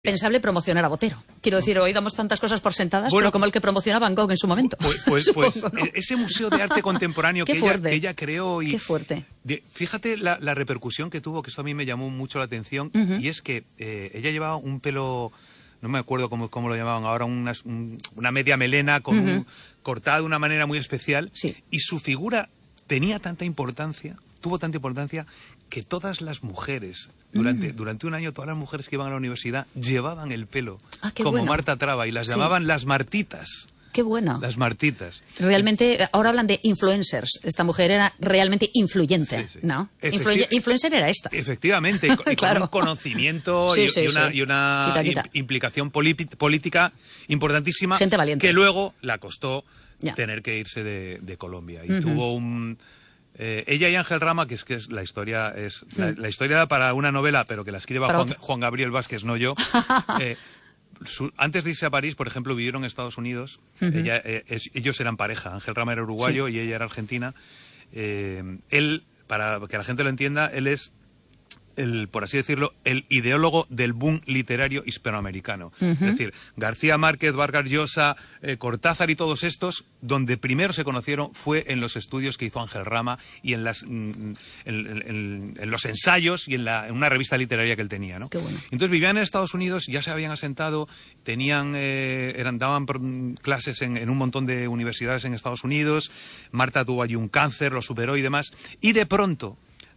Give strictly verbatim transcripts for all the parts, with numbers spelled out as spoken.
Pensable promocionar a Botero. Quiero decir, hoy damos tantas cosas por sentadas, bueno, pero como el que promociona Van Gogh en su momento. Pues, pues, Supongo, pues ¿no? ese museo de arte contemporáneo que ella, que ella creó. Y Qué fuerte. De, fíjate la, la repercusión que tuvo, que eso a mí me llamó mucho la atención, Uh-huh. y es que eh, ella llevaba un pelo, no me acuerdo cómo, cómo lo llamaban ahora, una, un, una media melena con uh-huh. un, cortada de una manera muy especial, sí. y su figura tenía tanta importancia, tuvo tanta importancia, que todas las mujeres, durante, mm. durante un año, todas las mujeres que iban a la universidad llevaban el pelo, ah, qué como bueno. Marta Traba, y las sí. llamaban las martitas. Qué bueno. Las martitas. Realmente, ahora hablan de influencers. Esta mujer era realmente influyente, sí, sí. ¿no? Influ- influencer era esta. Efectivamente, y con, claro. con un conocimiento sí, y, sí, y una, sí. y una quita, quita. implicación política importantísima. Gente valiente. Que luego la costó ya. tener que irse de, de Colombia. Y uh-huh. tuvo un... Eh, ella y Ángel Rama, que es que es la historia es hmm. la, la historia para una novela, pero que la escriba Juan, Juan Gabriel Vázquez, no yo. eh, su, antes de irse a París, por ejemplo, vivieron en Estados Unidos. Uh-huh. Ella, eh, es, ellos eran pareja. Ángel Rama era uruguayo sí. y ella era argentina. Eh, él, para que la gente lo entienda, él es el, por así decirlo, el ideólogo del boom literario hispanoamericano. Uh-huh. Es decir, García Márquez, Vargas Llosa, eh, Cortázar y todos estos, donde primero se conocieron fue en los estudios que hizo Ángel Rama y en, las, en, en, en, en los ensayos y en, la, en una revista literaria que él tenía, ¿no? Qué bueno. Entonces vivían en Estados Unidos, ya se habían asentado, tenían, eh, eran, daban clases en, en un montón de universidades en Estados Unidos. Marta tuvo allí un cáncer, lo superó y demás, y de pronto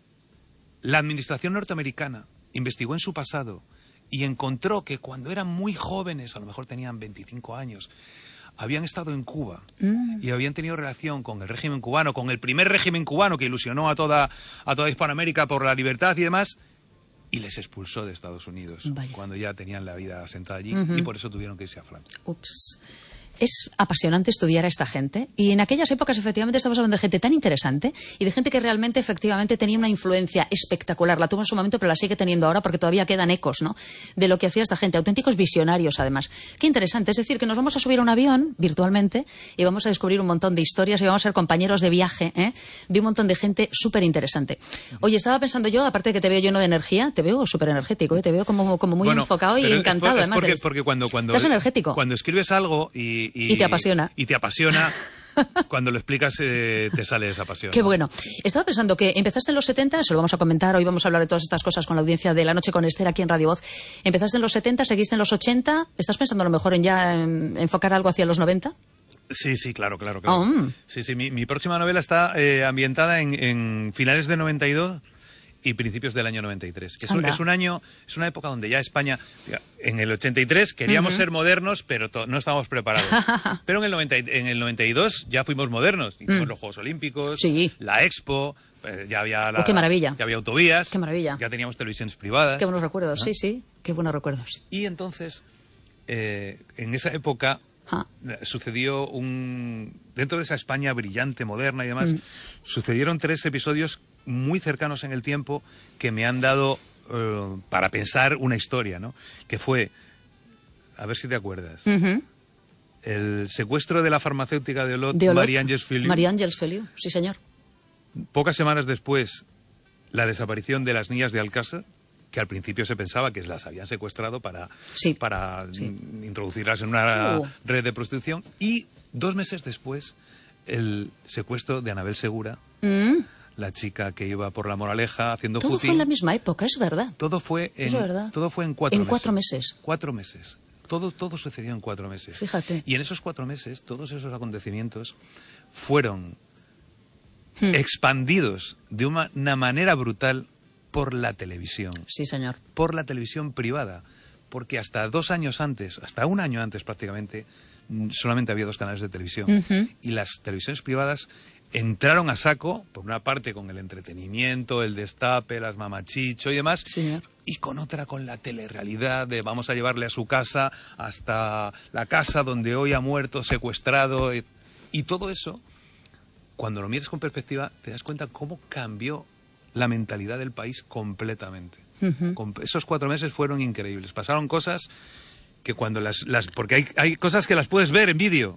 la administración norteamericana investigó en su pasado y encontró que cuando eran muy jóvenes, a lo mejor tenían veinticinco años, habían estado en Cuba mm. y habían tenido relación con el régimen cubano, con el primer régimen cubano que ilusionó a toda, a toda Hispanoamérica por la libertad y demás, y les expulsó de Estados Unidos Vaya. cuando ya tenían la vida asentada allí uh-huh. y por eso tuvieron que irse a Francia. Ups. Es apasionante estudiar a esta gente y en aquellas épocas efectivamente estamos hablando de gente tan interesante y de gente que realmente efectivamente tenía una influencia espectacular. La tuvo en su momento pero la sigue teniendo ahora porque todavía quedan ecos, ¿no?, de lo que hacía esta gente. Auténticos visionarios además. Qué interesante. Es decir, que nos vamos a subir a un avión virtualmente y vamos a descubrir un montón de historias y vamos a ser compañeros de viaje, ¿eh?, de un montón de gente súper interesante. Oye, estaba pensando yo, aparte de que te veo lleno de energía, te veo súper energético, ¿eh? Te veo como, como muy bueno, enfocado y encantado. Es, por, es además porque, de... porque cuando, cuando, ¿Estás energético? Cuando escribes algo y Y, y te apasiona. Y te apasiona. Cuando lo explicas eh, te sale esa pasión. Qué bueno. Estaba pensando que empezaste en los setenta, se lo vamos a comentar, hoy vamos a hablar de todas estas cosas con la audiencia de La Noche con Esther aquí en Radio Voz. Empezaste en los setenta, seguiste en los ochenta, ¿estás pensando a lo mejor en ya en enfocar algo hacia los noventa? Sí, sí, claro, claro. claro. Oh, mm. Sí, sí, mi, mi próxima novela está eh, ambientada en, en finales de noventa y dos y principios del año noventa y tres. Que es, un, es un año, es una época donde ya España, en el ochenta y tres queríamos uh-huh. ser modernos, pero to, no estábamos preparados. Pero en el, noventa, en el noventa y dos ya fuimos modernos. Hicimos mm. los Juegos Olímpicos, sí. la Expo, eh, ya había la, oh, qué maravilla. Ya había autovías. Qué maravilla. Ya teníamos televisiones privadas. Qué buenos recuerdos, ¿no? Sí, sí, qué buenos recuerdos. Y entonces, eh, en esa época ah. sucedió un... Dentro de esa España brillante, moderna y demás, mm. sucedieron tres episodios muy cercanos en el tiempo que me han dado uh, para pensar una historia, ¿no? Que fue, a ver si te acuerdas, uh-huh. el secuestro de la farmacéutica de Olot, de Olot. Marie-Angels Filiu. Marie-Angels Filiu, sí señor. Pocas semanas después, la desaparición de las niñas de Alcázar, que al principio se pensaba que las habían secuestrado para, sí. para sí. introducirlas en una uh. red de prostitución. Y dos meses después, el secuestro de Anabel Segura, mm. la chica que iba por La Moraleja haciendo todo footing. Todo fue en la misma época, es verdad. Todo fue en, es verdad. Todo fue en cuatro en meses. cuatro meses. Cuatro meses. Todo, todo sucedió en cuatro meses. Fíjate. Y en esos cuatro meses, todos esos acontecimientos fueron hmm. expandidos de una, una manera brutal por la televisión. Sí, señor. Por la televisión privada. Porque hasta dos años antes, hasta un año antes prácticamente, solamente había dos canales de televisión. Uh-huh. Y las televisiones privadas entraron a saco, por una parte con el entretenimiento, el destape, las mamachicho y demás, señor. Y con otra con la telerrealidad de vamos a llevarle a su casa hasta la casa donde hoy ha muerto, secuestrado. Y, y todo eso, cuando lo miras con perspectiva, te das cuenta cómo cambió la mentalidad del país completamente. Uh-huh. Con, esos cuatro meses fueron increíbles. Pasaron cosas que cuando las... las porque hay, hay cosas que las puedes ver en vídeo,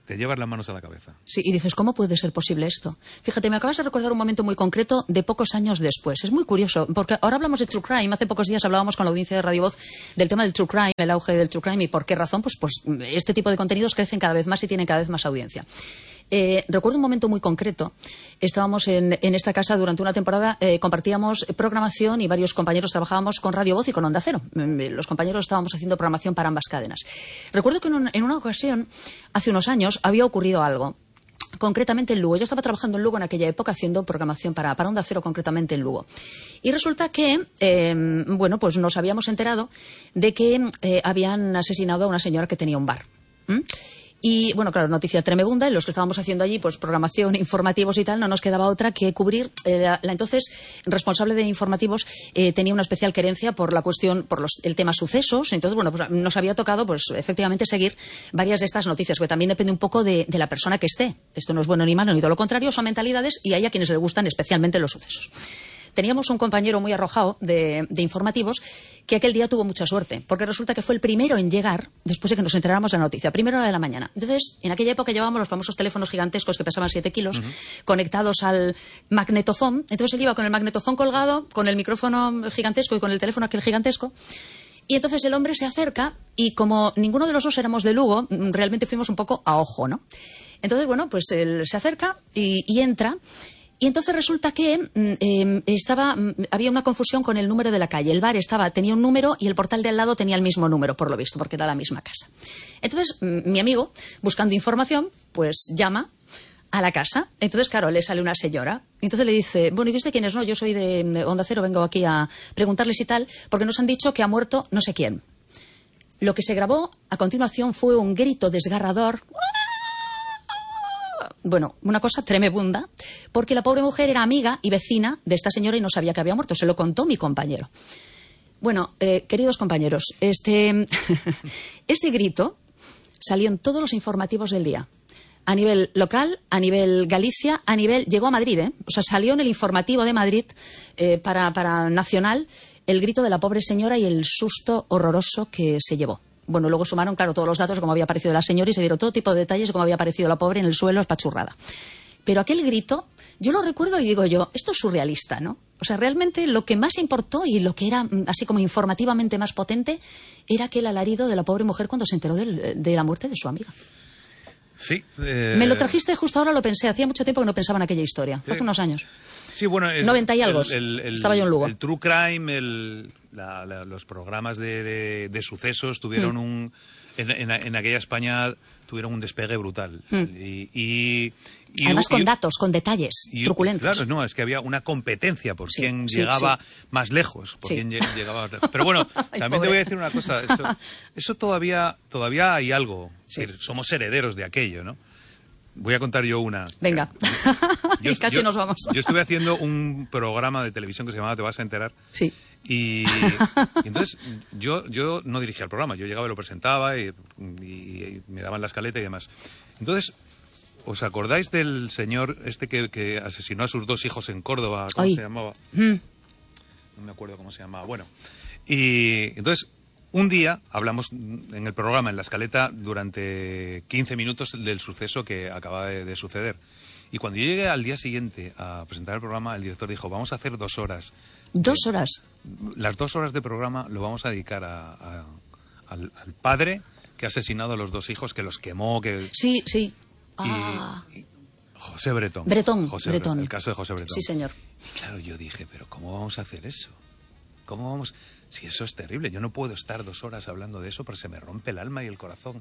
te llevas las manos a la cabeza. Sí, y dices, ¿cómo puede ser posible esto? Fíjate, me acabas de recordar un momento muy concreto de pocos años después. Es muy curioso, porque ahora hablamos de True Crime. Hace pocos días hablábamos con la audiencia de Radio Voz del tema del True Crime, el auge del True Crime, y por qué razón. Pues, pues este tipo de contenidos crecen cada vez más y tienen cada vez más audiencia. Eh, recuerdo un momento muy concreto. Estábamos en, en esta casa durante una temporada, eh, compartíamos programación y varios compañeros trabajábamos con Radio Voz y con Onda Cero. Los compañeros estábamos haciendo programación para ambas cadenas. Recuerdo que en, un, en una ocasión, hace unos años, había ocurrido algo. Concretamente en Lugo. Yo estaba trabajando en Lugo en aquella época haciendo programación para, para Onda Cero, concretamente en Lugo. Y resulta que, eh, bueno, pues nos habíamos enterado de que eh, habían asesinado a una señora que tenía un bar. ¿Mm? Y, bueno, claro, noticia tremebunda. Y los que estábamos haciendo allí, pues programación, informativos y tal, no nos quedaba otra que cubrir. Eh, la, la entonces responsable de informativos eh, tenía una especial querencia por la cuestión, por los, el tema sucesos. Entonces, bueno, pues nos había tocado, pues efectivamente, seguir varias de estas noticias, que también depende un poco de, de la persona que esté. Esto no es bueno ni malo, ni todo lo contrario, son mentalidades y hay a quienes les gustan especialmente los sucesos. Teníamos un compañero muy arrojado de, de informativos que aquel día tuvo mucha suerte, porque resulta que fue el primero en llegar después de que nos enteráramos de la noticia, primera hora de la mañana. Entonces, en aquella época llevábamos los famosos teléfonos gigantescos que pesaban siete kilos, uh-huh, conectados al magnetofón. Entonces él iba con el magnetofón colgado, con el micrófono gigantesco y con el teléfono aquel gigantesco. Y entonces el hombre se acerca y como ninguno de los dos éramos de Lugo, realmente fuimos un poco a ojo, ¿no? Entonces, bueno, pues él se acerca y, y entra. Y entonces resulta que eh, estaba, había una confusión con el número de la calle. El bar estaba, tenía un número y el portal de al lado tenía el mismo número, por lo visto, porque era la misma casa. Entonces, mi amigo, buscando información, pues llama a la casa. Entonces, claro, le sale una señora. Entonces le dice, bueno, ¿y usted quién es? No, yo soy de Onda Cero, vengo aquí a preguntarles y tal, porque nos han dicho que ha muerto no sé quién. Lo que se grabó a continuación fue un grito desgarrador. Bueno, una cosa tremebunda, porque la pobre mujer era amiga y vecina de esta señora y no sabía que había muerto. Se lo contó mi compañero. Bueno, eh, queridos compañeros, este ese grito salió en todos los informativos del día. A nivel local, a nivel Galicia, a nivel... Llegó a Madrid, ¿eh? O sea, salió en el informativo de Madrid eh, para, para Nacional el grito de la pobre señora y el susto horroroso que se llevó. Bueno, luego sumaron, claro, todos los datos de cómo había aparecido la señora y se dieron todo tipo de detalles de cómo había aparecido la pobre en el suelo, espachurrada. Pero aquel grito, yo lo recuerdo y digo yo, esto es surrealista, ¿no? O sea, realmente lo que más importó y lo que era así como informativamente más potente era aquel alarido de la pobre mujer cuando se enteró de, de la muerte de su amiga. Sí. Eh... Me lo trajiste justo ahora, lo pensé. Hacía mucho tiempo que no pensaba en aquella historia. Fue hace unos años. Sí, bueno... Es, noventa y algo. El, el, estaba yo en Lugo. El True Crime, el, la, la, los programas de, de, de sucesos tuvieron mm. un... En, en, en aquella España tuvieron un despegue brutal. Mm. Y, y, y, Además y, con y, datos, con detalles y, truculentos. Claro, no, es que había una competencia por sí, quién sí, llegaba sí. más lejos, por sí. quién llegaba más lejos. Pero bueno, Ay, también pobre. te voy a decir una cosa. Eso, eso todavía, todavía hay algo. Sí. Es decir, somos herederos de aquello, ¿no? Voy a contar yo una. Venga. Yo, y casi yo, nos vamos. Yo estuve haciendo un programa de televisión que se llamaba Te vas a enterar. Sí. Y, y entonces yo, yo no dirigía el programa, yo llegaba y lo presentaba y, y, y me daban la escaleta y demás. Entonces, ¿os acordáis del señor este que, que asesinó a sus dos hijos en Córdoba? ¿Cómo Ay. se llamaba? Mm. No me acuerdo cómo se llamaba. Bueno, y entonces... Un día hablamos en el programa, en la escaleta, durante quince minutos del suceso que acaba de, de suceder. Y cuando yo llegué al día siguiente a presentar el programa, el director dijo, vamos a hacer dos horas. ¿Dos horas? Las dos horas de programa lo vamos a dedicar a, a, al, al padre que ha asesinado a los dos hijos, que los quemó. que Sí, sí. Y, Ah. y José Bretón. Bretón, José Bretón. El caso de José Bretón. Sí, señor. Claro, yo dije, pero ¿cómo vamos a hacer eso? ¿Cómo vamos...? Si eso es terrible, yo no puedo estar dos horas hablando de eso porque se me rompe el alma y el corazón.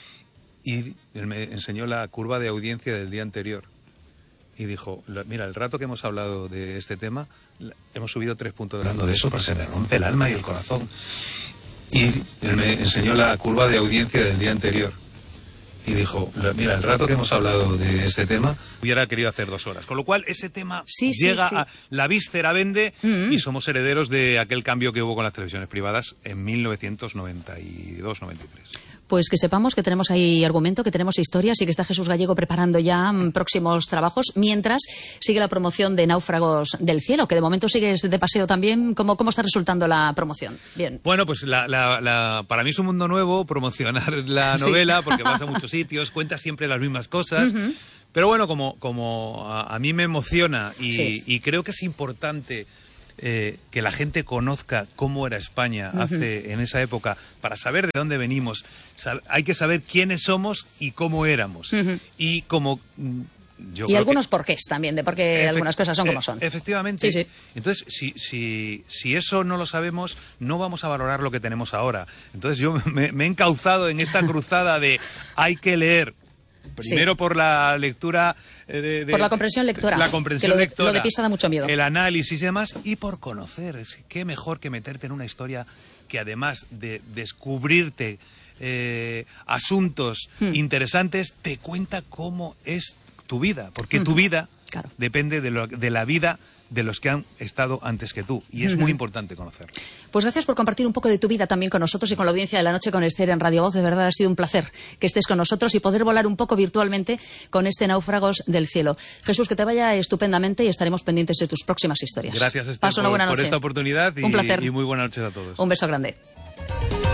Y él me enseñó la curva de audiencia del día anterior y dijo, mira, el rato que hemos hablado de este tema, hemos subido tres puntos hablando de eso porque se me rompe el alma y el corazón. Y él me enseñó la curva de audiencia del día anterior y dijo, mira, el rato que hemos hablado de este tema, hubiera querido hacer dos horas. Con lo cual, ese tema sí, llega sí, sí. a... La víscera vende mm-hmm. y somos herederos de aquel cambio que hubo con las televisiones privadas en mil novecientos noventa y dos noventa y tres. Pues que sepamos que tenemos ahí argumento, que tenemos historias y que está Jesús Gallego preparando ya mm, próximos trabajos, mientras sigue la promoción de Náufragos del Cielo, que de momento sigues de paseo también. ¿Cómo, cómo está resultando la promoción? Bien. Bueno, pues la, la, la, para mí es un mundo nuevo promocionar la novela, sí. porque vas a muchos sitios, cuenta siempre las mismas cosas. Uh-huh. Pero bueno, como, como a, a mí me emociona y, sí. y creo que es importante eh, que la gente conozca cómo era España uh-huh. hace en esa época, para saber de dónde venimos, sab- hay que saber quiénes somos y cómo éramos. Uh-huh. Y como... Yo y algunos que, porqués también, de por qué algunas cosas son como son. Efectivamente. Sí, sí. Entonces, si, si, si eso no lo sabemos, no vamos a valorar lo que tenemos ahora. Entonces, yo me, me he encauzado en esta cruzada de hay que leer. Primero sí. por la lectura... Eh, de, de, por la comprensión lectora. La comprensión que lo de, lectora. Lo de Pisa da mucho miedo. El análisis y demás. Y por conocer. Es, qué mejor que meterte en una historia que, además de descubrirte eh, asuntos hmm. interesantes, te cuenta cómo es tu vida, porque uh-huh. tu vida claro. depende de, lo, de la vida de los que han estado antes que tú, y es uh-huh. muy importante conocerlo. Pues gracias por compartir un poco de tu vida también con nosotros y con la audiencia de La Noche con Ester en Radio Voz. De verdad ha sido un placer que estés con nosotros y poder volar un poco virtualmente con este Náufragos del Cielo. Jesús, que te vaya estupendamente y estaremos pendientes de tus próximas historias. Gracias, Ester, Paso por, una buena por noche. esta oportunidad y, un placer. y muy buenas noches a todos. Un beso grande.